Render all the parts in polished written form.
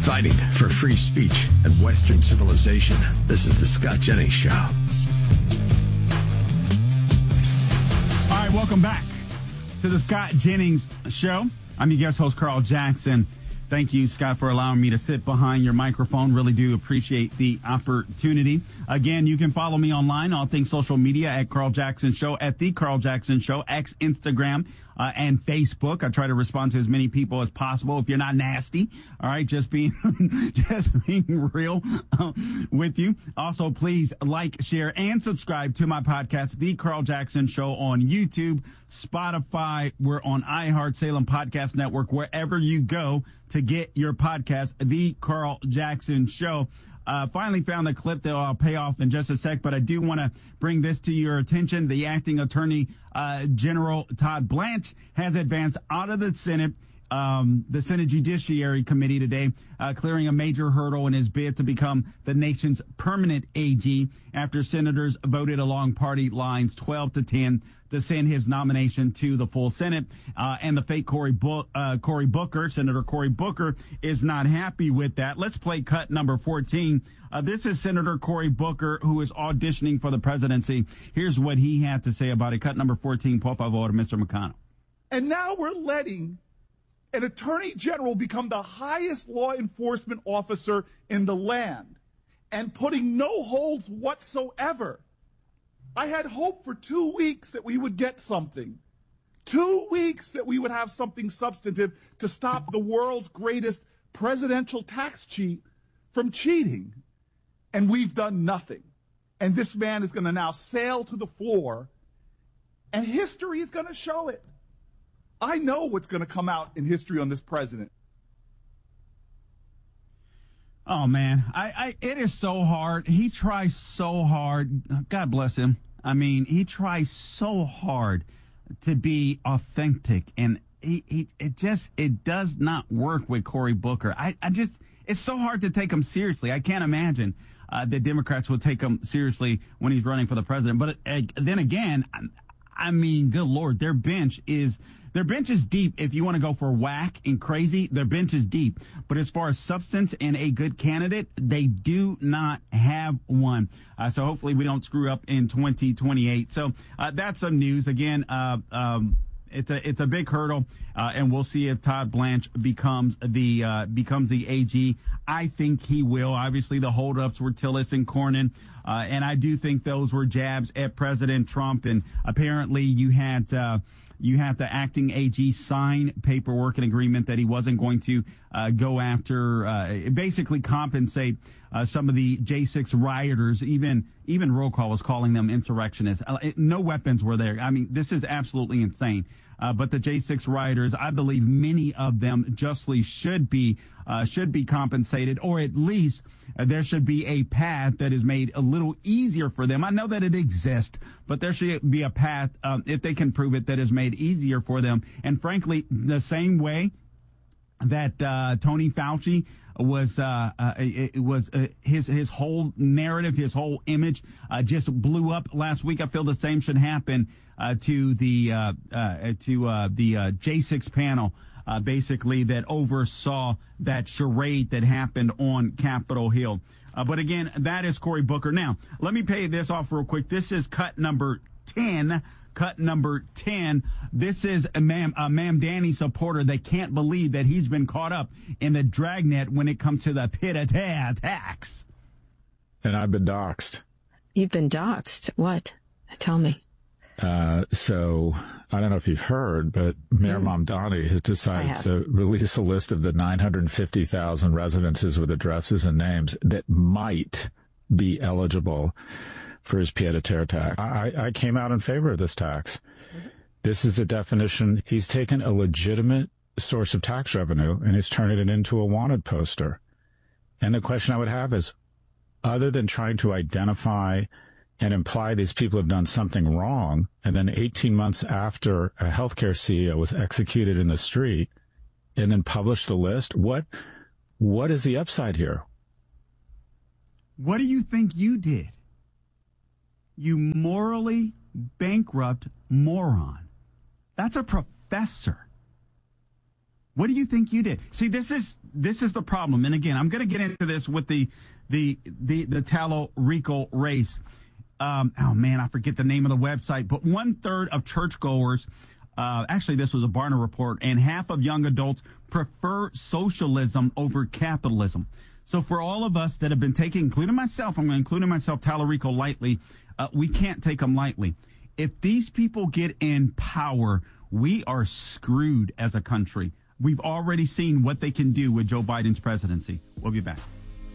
Fighting for free speech and Western civilization. This is the Scott Jennings Show. All right, welcome back to the Scott Jennings Show. I'm your guest host, Carl Jackson. Thank you, Scott, for allowing me to sit behind your microphone. Really do appreciate the opportunity. Again, you can follow me online, all things social media, at Carl Jackson Show, at The Carl Jackson Show, X, Instagram, and Facebook. I try to respond to as many people as possible. If you're not nasty, all right, just being real with you. Also, please like, share, and subscribe to my podcast, The Carl Jackson Show, on YouTube, Spotify. We're on iHeart, Salem Podcast Network, wherever you go to get your podcast, The Carl Jackson Show. Finally found a clip that I'll pay off in just a sec, but I do want to bring this to your attention. The acting attorney general, Todd Blanche, has advanced out of the Senate Judiciary Committee today, clearing a major hurdle in his bid to become the nation's permanent AG after senators voted along party lines 12-10 to send his nomination to the full Senate. And the fake Cory Booker, Senator Cory Booker, is not happy with that. Let's play cut number 14. This is Senator Cory Booker, who is auditioning for the presidency. Here's what he had to say about it. Cut number 14, por favor, Mr. McConnell. And now we're letting an attorney general become the highest law enforcement officer in the land and putting no holds whatsoever. I had hope for 2 weeks that we would get something. 2 weeks that we would have something substantive to stop the world's greatest presidential tax cheat from cheating. And we've done nothing. And this man is going to now sail to the floor, and history is going to show it. I know what's going to come out in history on this president. Oh, man, it is so hard. He tries so hard. God bless him. I mean, he tries so hard to be authentic, and it does not work with Cory Booker. It's so hard to take him seriously. I can't imagine that Democrats will take him seriously when he's running for the president. But then again, I mean, good Lord, their bench is deep. If you want to go for whack and crazy, their bench is deep. But as far as substance and a good candidate, they do not have one. So hopefully we don't screw up in 2028. So that's some news. Again, it's a big hurdle, and we'll see if Todd Blanche becomes the AG. I think he will. Obviously, the holdups were Tillis and Cornyn, and I do think those were jabs at President Trump. And apparently, you had the acting AG sign paperwork and agreement that he wasn't going to go after, basically compensate some of the J6 rioters. Even roll call was calling them insurrectionists. No weapons were there. I mean, this is absolutely insane. But the J6 rioters, I believe many of them justly should be compensated, or at least there should be a path that is made a little easier for them. I know that it exists, but there should be a path, if they can prove it, that is made easier for them. And frankly, the same way that Tony Fauci was his whole narrative, his whole image just blew up last week. I feel the same should happen to the J6 panel, basically, that oversaw that charade that happened on Capitol Hill. But again, that is Cory Booker. Now, let me pay this off real quick. This is cut number 10. Cut number 10. This is a Ma'am Danny supporter that can't believe that he's been caught up in the dragnet when it comes to the pit attacks. And I've been doxxed. You've been doxxed? What? Tell me. So I don't know if you've heard, but Mayor Mamdani has decided to release a list of the 950,000 residences with addresses and names that might be eligible for his pied-à-terre tax. I came out in favor of this tax. This is the definition. He's taken a legitimate source of tax revenue and he's turning it into a wanted poster. And the question I would have is, other than trying to identify and imply these people have done something wrong, and then 18 months after a healthcare CEO was executed in the street, and then publish the list, what is the upside here? What do you think you did? You morally bankrupt moron. That's a professor. What do you think you did? See, this is the problem. And again, I'm going to get into this with the Talerico race. Oh man, I forget the name of the website, but 1/3 of churchgoers, actually this was a Barna report, and half of young adults prefer socialism over capitalism. So for all of us that have been taking, including myself, Talerico lightly, we can't take them lightly. If these people get in power, we are screwed as a country. We've already seen what they can do with Joe Biden's presidency. We'll be back.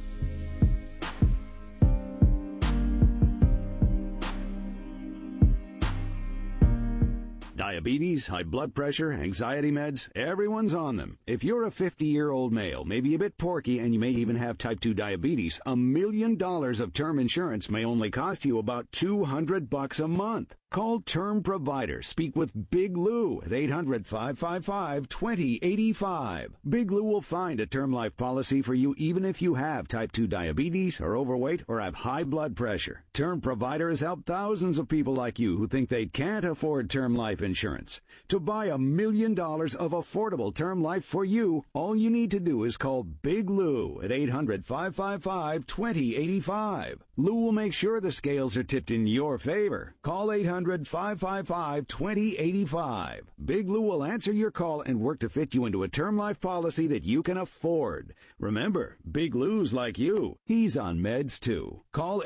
Diabetes, high blood pressure, anxiety meds, everyone's on them. If you're a 50-year-old male, maybe a bit porky, and you may even have type 2 diabetes, $1 million of term insurance may only cost you about $200 a month. Call Term Provider. Speak with Big Lou at 800-555-2085. Big Lou will find a term life policy for you even if you have type 2 diabetes, are overweight, or have high blood pressure. Term Provider has helped thousands of people like you who think they can't afford term life insurance. To buy $1 million of affordable term life for you, all you need to do is call Big Lou at 800-555-2085. Lou will make sure the scales are tipped in your favor. Call 800-555-2085. Big Lou will answer your call and work to fit you into a term life policy that you can afford. Remember, Big Lou's like you. He's on meds too. Call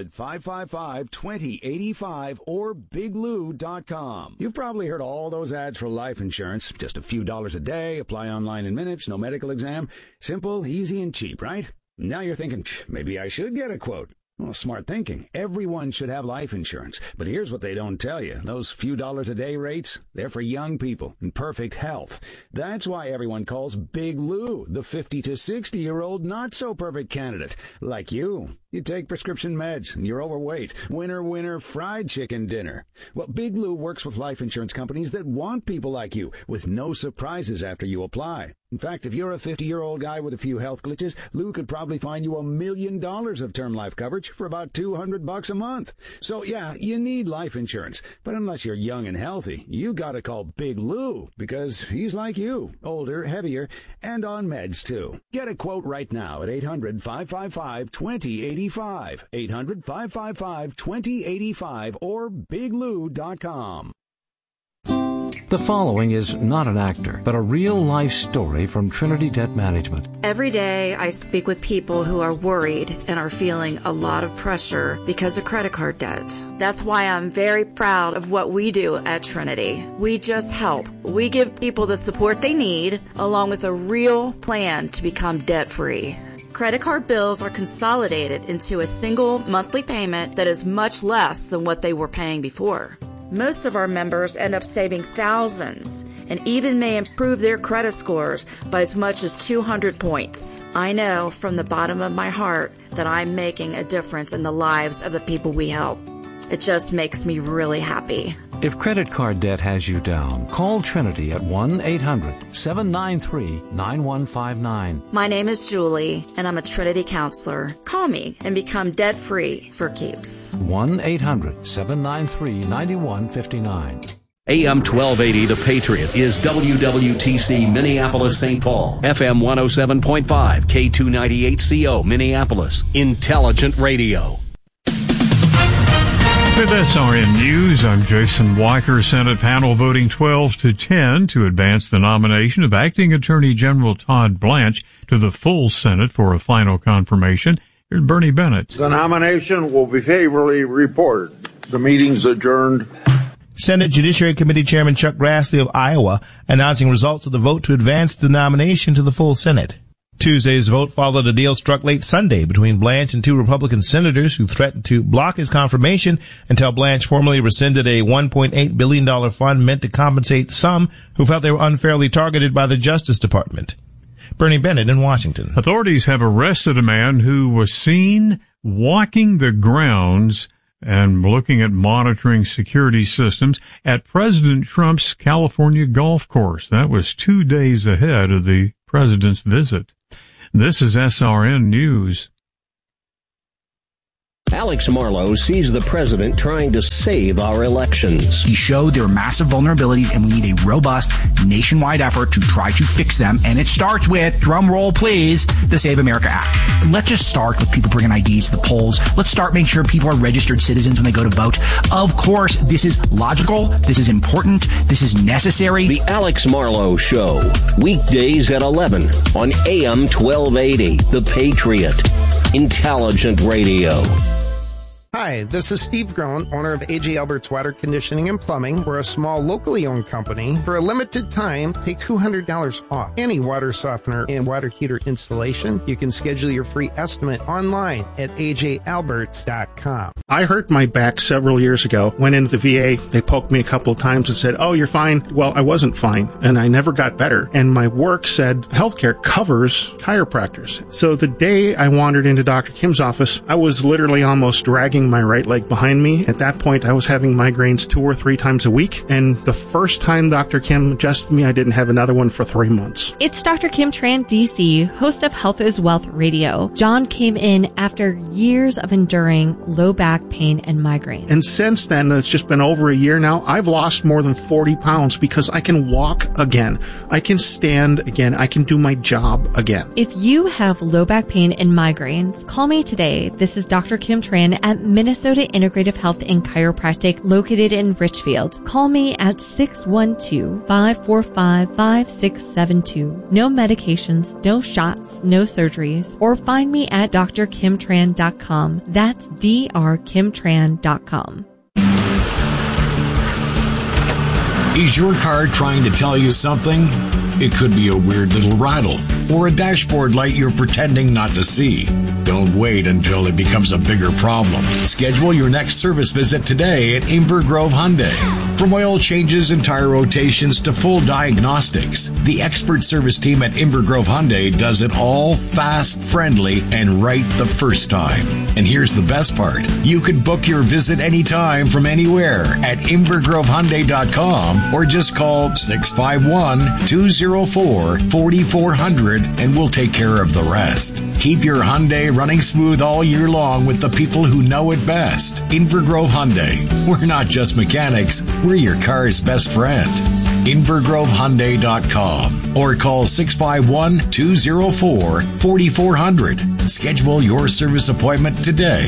800-555-2085 or biglou.com. You've probably heard all those ads for life insurance. Just a few dollars a day, apply online in minutes, no medical exam. Simple, easy, and cheap, right? Now you're thinking, maybe I should get a quote. Well, smart thinking. Everyone should have life insurance. But here's what they don't tell you. Those few dollars a day rates, they're for young people in perfect health. That's why everyone calls Big Lou the 50 to 60-year-old not-so-perfect candidate. Like you. You take prescription meds, and you're overweight. Winner, fried chicken dinner. Well, Big Lou works with life insurance companies that want people like you, with no surprises after you apply. In fact, if you're a 50-year-old guy with a few health glitches, Lou could probably find you $1 million of term life coverage for about $200 a month. So, yeah, you need life insurance. But unless you're young and healthy, you gotta call Big Lou, because he's like you, older, heavier, and on meds, too. Get a quote right now at 800-555-2085. 800-555-2085 or biglou.com. The following is not an actor, but a real-life story from Trinity Debt Management. Every day I speak with people who are worried and are feeling a lot of pressure because of credit card debt. That's why I'm very proud of what we do at Trinity. We just help. We give people the support they need, along with a real plan to become debt-free. Credit card bills are consolidated into a single monthly payment that is much less than what they were paying before. Most of our members end up saving thousands and even may improve their credit scores by as much as 200 points. I know from the bottom of my heart that I'm making a difference in the lives of the people we help. It just makes me really happy. If credit card debt has you down, call Trinity at 1-800-793-9159. My name is Julie, and I'm a Trinity counselor. Call me and become debt-free for keeps. 1-800-793-9159. AM 1280 The Patriot is WWTC Minneapolis St. Paul, FM 107.5, K298CO Minneapolis, Intelligent Radio. With SRN News, I'm Jason Weicker. Senate panel voting 12-10 to advance the nomination of Acting Attorney General Todd Blanche to the full Senate for a final confirmation. Here's Bernie Bennett. The nomination will be favorably reported. The meeting's adjourned. Senate Judiciary Committee Chairman Chuck Grassley of Iowa announcing results of the vote to advance the nomination to the full Senate. Tuesday's vote followed a deal struck late Sunday between Blanche and two Republican senators who threatened to block his confirmation until Blanche formally rescinded a $1.8 billion fund meant to compensate some who felt they were unfairly targeted by the Justice Department. Bernie Bennett in Washington. Authorities have arrested a man who was seen walking the grounds and looking at monitoring security systems at President Trump's California golf course. That was 2 days ahead of the president's visit. This is SRN News. Alex Marlowe sees the president trying to save our elections. He showed there are massive vulnerabilities and we need a robust nationwide effort to try to fix them. And it starts with, drum roll please, the Save America Act. Let's just start with people bringing IDs to the polls. Let's start making sure people are registered citizens when they go to vote. Of course, this is logical. This is important. This is necessary. The Alex Marlowe Show. Weekdays at 11 on AM 1280. The Patriot. Intelligent Radio. Hi, this is Steve Groen, owner of A.J. Albert's Water Conditioning and Plumbing. We're a small, locally owned company. For a limited time, take $200 off any water softener and water heater installation. You can schedule your free estimate online at ajalberts.com. I hurt my back several years ago. Went into the VA. They poked me a couple of times and said, "Oh, you're fine." Well, I wasn't fine, and I never got better. And my work said healthcare covers chiropractors. So the day I wandered into Dr. Kim's office, I was literally almost dragging my right leg behind me. At that point, I was having migraines 2 or 3 times a week. And the first time Dr. Kim adjusted me, I didn't have another one for 3 months. It's Dr. Kim Tran, DC, host of Health is Wealth Radio. John came in after years of enduring low back pain and migraines. And since then, it's just been over a year now, I've lost more than 40 pounds because I can walk again. I can stand again. I can do my job again. If you have low back pain and migraines, call me today. This is Dr. Kim Tran at Minnesota Integrative Health and Chiropractic located in Richfield. Call me at 612-545-5672. No medications, no shots, no surgeries, or find me at drkimtran.com. That's drkimtran.com. Is your car trying to tell you something? It could be a weird little rattle or a dashboard light you're pretending not to see. Don't wait until it becomes a bigger problem. Schedule your next service visit today at Inver Grove Hyundai. From oil changes and tire rotations to full diagnostics, the expert service team at Inver Grove Hyundai does it all fast, friendly, and right the first time. And here's the best part. You can book your visit anytime from anywhere at invergrovehyundai.com or just call 651-204-4400 and we'll take care of the rest. Keep your Hyundai running smooth all year long with the people who know it best. Inver Grove Hyundai. We're not just mechanics, we're your car's best friend. invergrovehyundai.com or call 651-204-4400. Schedule your service appointment today.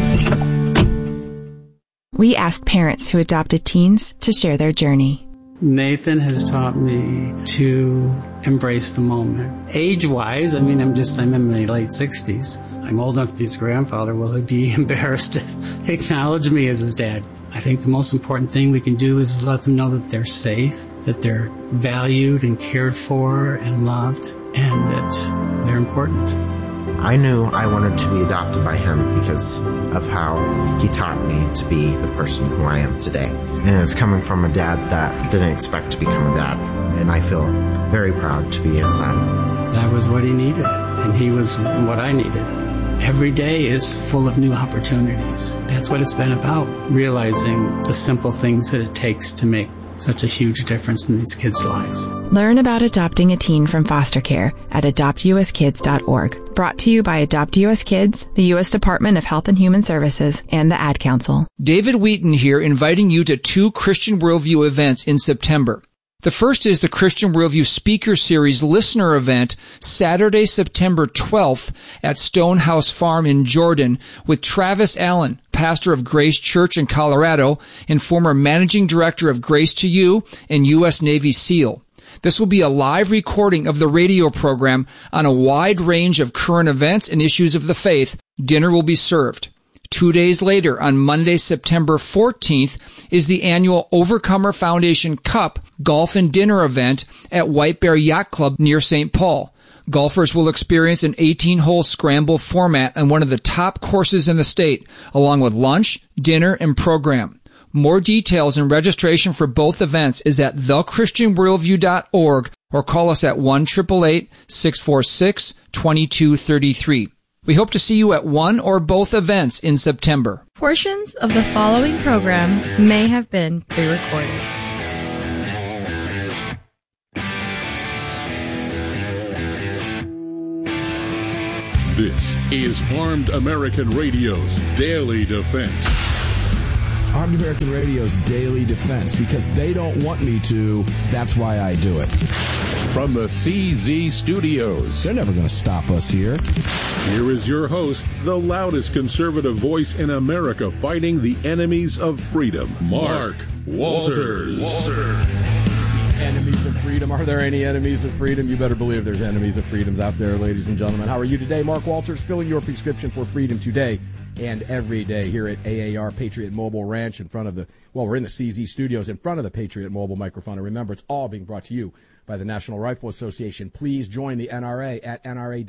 We asked parents who adopted teens to share their journey. Nathan has taught me to embrace the moment. Age-wise, I'm in my late 60s. I'm old enough to be his grandfather. Will he be embarrassed to acknowledge me as his dad? I think the most important thing we can do is let them know that they're safe, that they're valued and cared for and loved, and that they're important. I knew I wanted to be adopted by him because of how he taught me to be the person who I am today. And it's coming from a dad that didn't expect to become a dad. And I feel very proud to be his son. That was what he needed, and he was what I needed. Every day is full of new opportunities. That's what it's been about, realizing the simple things that it takes to make such a huge difference in these kids' lives. Learn about adopting a teen from foster care at adoptuskids.org. Brought to you by Adopt U.S. Kids, the U.S. Department of Health and Human Services, and the Ad Council. David Wheaton here, inviting you to 2 Christian Worldview events in September. The first is the Christian Worldview Speaker Series listener event, Saturday, September 12th at Stonehouse Farm in Jordan with Travis Allen, pastor of Grace Church in Colorado and former managing director of Grace to You and U.S. Navy SEAL. This will be a live recording of the radio program on a wide range of current events and issues of the faith. Dinner will be served. 2 days later, on Monday, September 14th, is the annual Overcomer Foundation Cup Golf and Dinner event at White Bear Yacht Club near St. Paul. Golfers will experience an 18-hole scramble format on one of the top courses in the state, along with lunch, dinner, and program. More details and registration for both events is at thechristianworldview.org or call us at 1-888-646-2233. We hope to see you at one or both events in September. Portions of the following program may have been pre-recorded. This is Armed American Radio's Daily Defense. Armed American Radio's Daily Defense, because they don't want me to, that's why I do it. From the CZ Studios. They're never going to stop us here. Here is your host, the loudest conservative voice in America fighting the enemies of freedom, Mark Walters. Enemies of freedom. Are there any enemies of freedom? You better believe there's enemies of freedoms out there, ladies and gentlemen. How are you today? Mark Walters, filling your prescription for freedom today and every day here at AAR Patriot Mobile Ranch in front of we're in the CZ Studios in front of the Patriot Mobile microphone. And remember, it's all being brought to you by the National Rifle Association. Please join the NRA at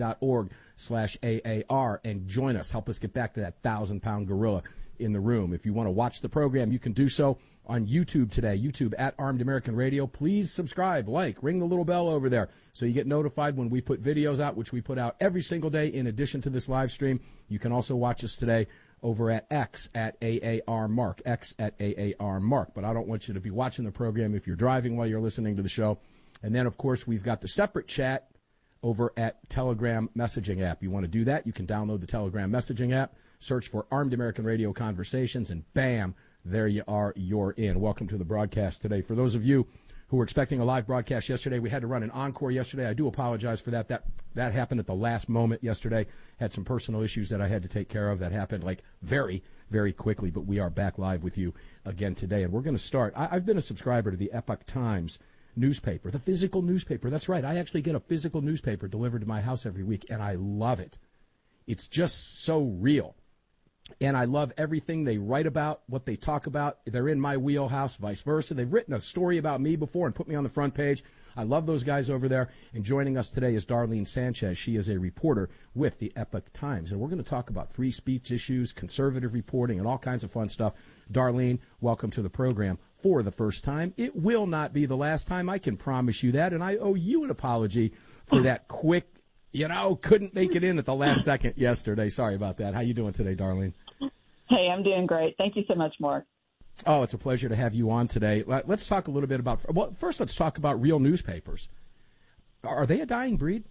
nra.org/AAR and join us. Help us get back to that 1,000-pound gorilla in the room. If you want to watch the program, you can do so on YouTube today, YouTube at Armed American Radio. Please subscribe, ring the little bell over there so you get notified when we put videos out, which we put out every single day in addition to this live stream. You can also watch us today over at X at AAR Mark, X at AAR Mark. But I don't want you to be watching the program if you're driving while you're listening to the show. And then, of course, we've got the separate chat over at Telegram messaging app. You want to do that, you can download the Telegram messaging app, search for Armed American Radio Conversations, and bam, there you are, you're in. Welcome to the broadcast today. For those of you who were expecting a live broadcast yesterday, we had to run an encore yesterday. I do apologize for that. That happened at the last moment yesterday. Had some personal issues that I had to take care of. That happened very, very quickly, but we are back live with you again today. And we're going to start. I've been a subscriber to the Epoch Times newspaper, the physical newspaper. That's right. I actually get a physical newspaper delivered to my house every week, and I love it. It's just so real. And I love everything they write about, what they talk about. They're in my wheelhouse, vice versa. They've written a story about me before and put me on the front page. I love those guys over there. And joining us today is Darlene Sanchez. She is a reporter with the Epoch Times. And we're going to talk about free speech issues, conservative reporting, and all kinds of fun stuff. Darlene, welcome to the program for the first time. It will not be the last time, I can promise you that. And I owe you an apology for that quick, couldn't make it in at the last second yesterday. Sorry about that. How you doing today, Darlene? Hey, I'm doing great. Thank you so much, Mark. Oh, it's a pleasure to have you on today. Let's talk a little bit about, first let's talk about real newspapers. Are they a dying breed?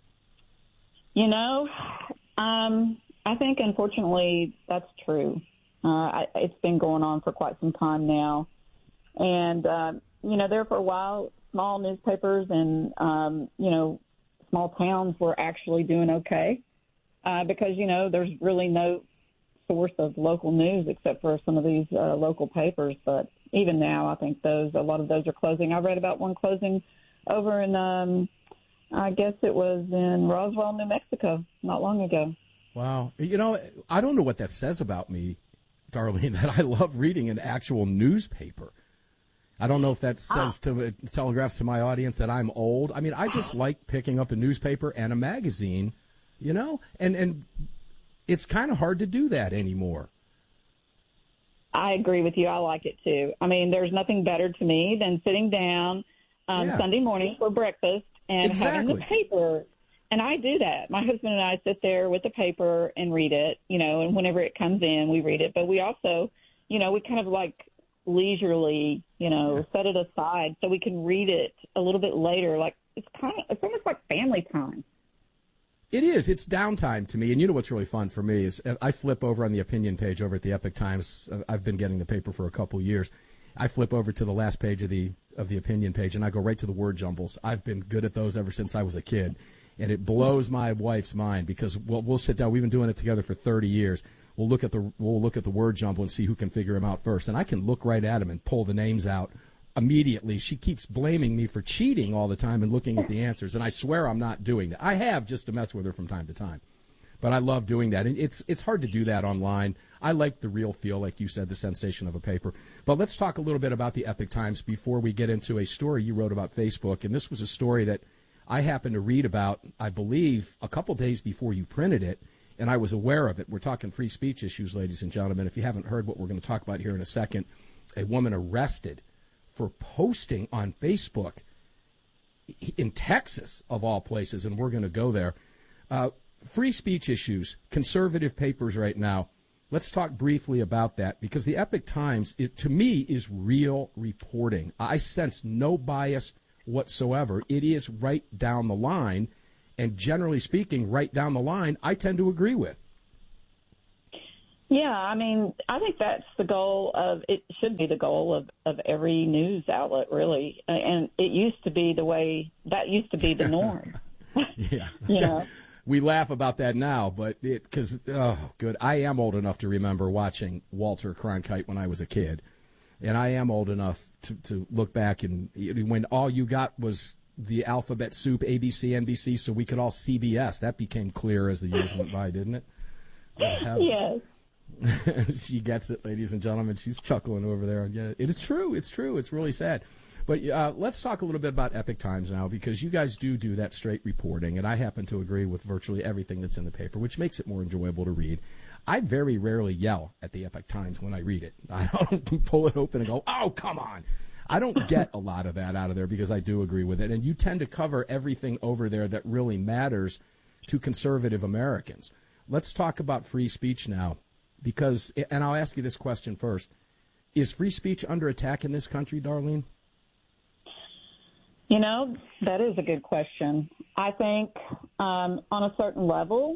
I think, unfortunately, that's true. It's been going on for quite some time now. And, there for a while, small newspapers and, small towns were actually doing okay because, there's really no source of local news except for some of these local papers. But even now, I think a lot of those are closing. I read about one closing over in, I guess it was in Roswell, New Mexico, not long ago. Wow. I don't know what that says about me, Darlene, that I love reading an actual newspaper. I don't know if that telegraphs to my audience that I'm old. I mean, I just like picking up a newspaper and a magazine, and it's kind of hard to do that anymore. I agree with you. I like it, too. I mean, there's nothing better to me than sitting down Sunday morning for breakfast and having the paper. And I do that. My husband and I sit there with the paper and read it, and whenever it comes in, we read it. But we also, we kind of leisurely, set it aside so we can read it a little bit later. It's almost like family time. It is. It's downtime to me. And what's really fun for me is I flip over on the opinion page over at the Epoch Times. I've been getting the paper for a couple years. I flip over to the last page of the opinion page, and I go right to the word jumbles. I've been good at those ever since I was a kid. And it blows my wife's mind because we'll sit down. We've been doing it together for 30 years. We'll look at the word jumble and see who can figure them out first. And I can look right at them and pull the names out immediately. She keeps blaming me for cheating all the time and looking at the answers. And I swear I'm not doing that. I have just to mess with her from time to time. But I love doing that. And it's hard to do that online. I like the real feel, like you said, the sensation of a paper. But let's talk a little bit about the Epoch Times before we get into a story you wrote about Facebook. And this was a story that I happened to read about, I believe, a couple days before you printed it, and I was aware of it. We're talking free speech issues, ladies and gentlemen. If you haven't heard what we're going to talk about here in a second, a woman arrested for posting on Facebook in Texas, of all places, and we're going to go there. Free speech issues, conservative papers right now. Let's talk briefly about that, because the Epoch Times, to me, is real reporting. I sense no bias whatsoever. It is right down the line, and generally speaking, right down the line, I tend to agree with. Yeah, I mean, I think that's the goal it should be the goal of every news outlet, really. And it used to be that used to be the norm. Yeah. You know? We laugh about that now, but I am old enough to remember watching Walter Cronkite when I was a kid. And I am old enough to look back and when all you got was the alphabet soup, ABC, NBC, so we could all CBS. That became clear as the years went by, didn't it? Yes. She gets it, ladies and gentlemen. She's chuckling over there. Yeah, it is true. It's true. It's really sad. But let's talk a little bit about Epoch Times now, because you guys do that straight reporting, and I happen to agree with virtually everything that's in the paper, which makes it more enjoyable to read. I very rarely yell at the Epoch Times when I read it. I don't pull it open and go, oh, come on. I don't get a lot of that out of there because I do agree with it. And you tend to cover everything over there that really matters to conservative Americans. Let's talk about free speech now, because, and I'll ask you this question first. Is free speech under attack in this country, Darlene? You know, that is a good question. I think on a certain level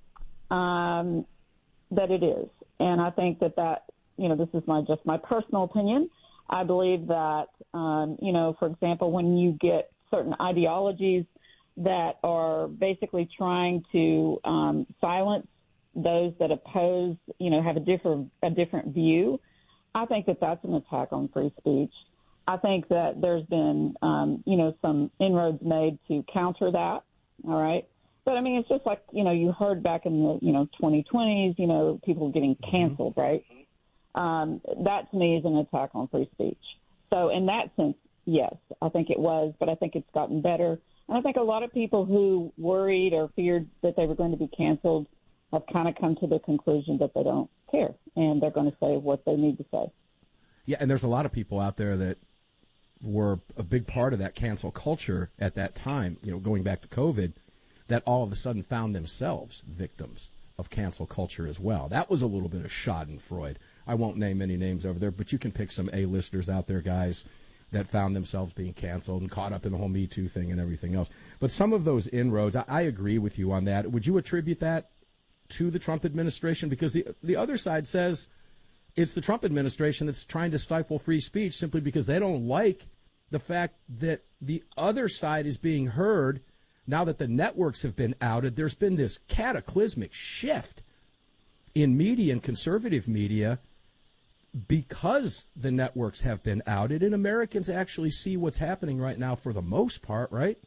that it is. And I think that this is just my personal opinion. I believe that, for example, when you get certain ideologies that are basically trying to silence those that oppose, have a different view, I think that that's an attack on free speech. I think that there's been, some inroads made to counter that. All right. But I mean, it's just like, you heard back in the, 2020s, people getting canceled, right? That to me is an attack on free speech. So in that sense, yes, I think it was, but I think it's gotten better. And I think a lot of people who worried or feared that they were going to be canceled have kind of come to the conclusion that they don't care and they're going to say what they need to say. Yeah. And there's a lot of people out there that were a big part of that cancel culture at that time, going back to COVID, that all of a sudden found themselves victims of cancel culture as well. That was a little bit of schadenfreude. I won't name any names over there, but you can pick some A-listers out there, guys, that found themselves being canceled and caught up in the whole Me Too thing and everything else. But some of those inroads, I agree with you on that. Would you attribute that to the Trump administration? Because the other side says it's the Trump administration that's trying to stifle free speech simply because they don't like the fact that the other side is being heard. Now that the networks have been outed, there's been this cataclysmic shift in media and conservative media because the networks have been outed, and Americans actually see what's happening right now for the most part, right?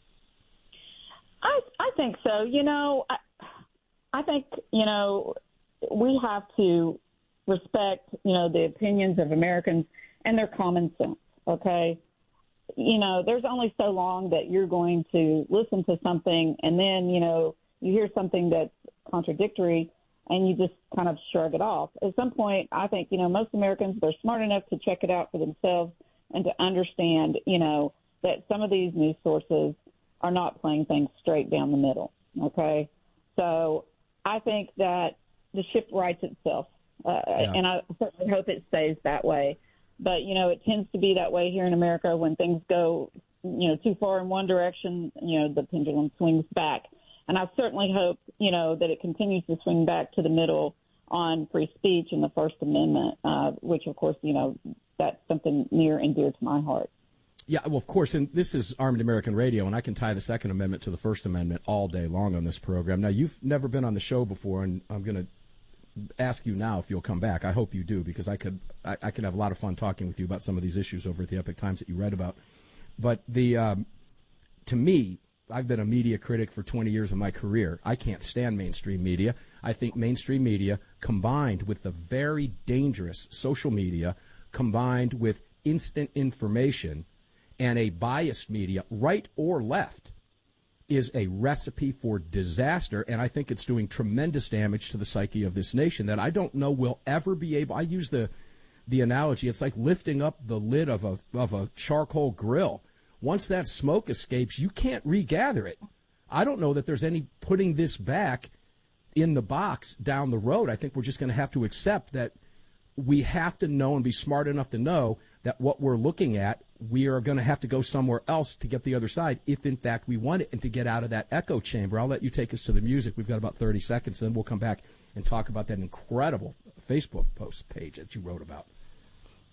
I think so. I think, we have to respect, the opinions of Americans and their common sense, okay? There's only so long that you're going to listen to something and then, you hear something that's contradictory and you just kind of shrug it off. At some point, I think, most Americans, they're smart enough to check it out for themselves and to understand, that some of these news sources are not playing things straight down the middle, okay? So I think that the ship rights itself, and I certainly hope it stays that way. But, it tends to be that way here in America. When things go, too far in one direction, the pendulum swings back. And I certainly hope, that it continues to swing back to the middle on free speech and the First Amendment, which, of course, that's something near and dear to my heart. Yeah, well, of course, and this is Armed American Radio, and I can tie the Second Amendment to the First Amendment all day long on this program. Now, you've never been on the show before, and I'm going to ask you now if you'll come back. I hope you do, because I could have a lot of fun talking with you about some of these issues over at the Epoch Times that you read about. But to me, I've been a media critic for 20 years of my career. I can't stand mainstream media. I think mainstream media, combined with the very dangerous social media, combined with instant information and a biased media, right or left, is a recipe for disaster, and I think it's doing tremendous damage to the psyche of this nation that I don't know will ever be able. I use the analogy, it's like lifting up the lid of a charcoal grill. Once that smoke escapes, you can't regather it. I don't know that there's any putting this back in the box down the road. I think we're just going to have to accept that we have to know and be smart enough to know that what we're looking at, we are going to have to go somewhere else to get the other side if, in fact, we want it and to get out of that echo chamber. I'll let you take us to the music. We've got about 30 seconds, and then we'll come back and talk about that incredible Facebook post page that you wrote about.